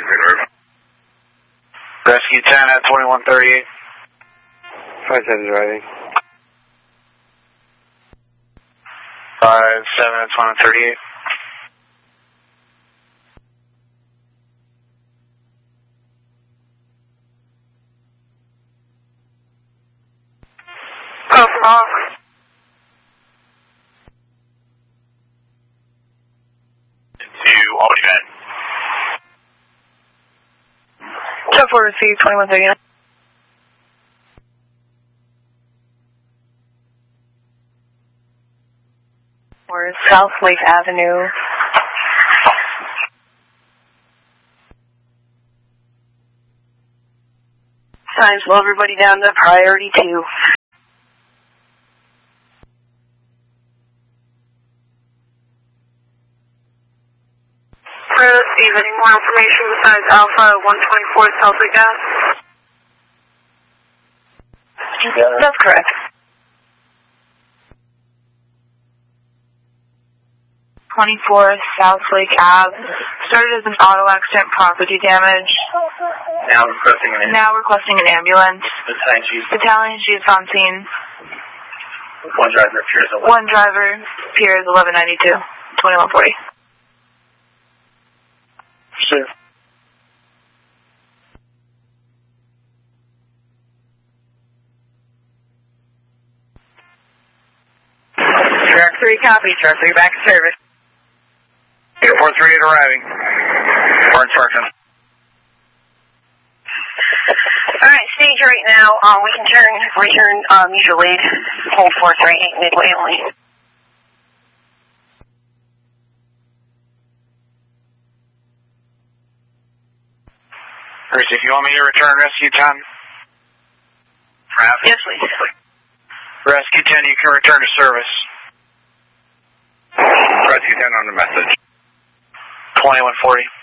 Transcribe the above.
Rescue 10 at 2138. 57 driving. 57 at 2138. Off. To Albany Med. 10-4 received 2139. Or South Lake Avenue. Time slow everybody down to priority 2. Steve, any more information besides Alpha 124 South Lake Ave? That's correct. 24 South Lake Ave. Started as an auto accident, property damage. Now requesting an ambulance. Battalion chief on scene. One driver appears 1192, 2140. Sure. Truck 3 copy, Truck 3 back to service. 438 arriving. For instructions. Alright, stage right now. We can return mutual lead. Hold 438 midway only. If you want me to return Rescue 10? Yes, please. Rescue 10, you can return to service. Rescue 10 on the message. 2140.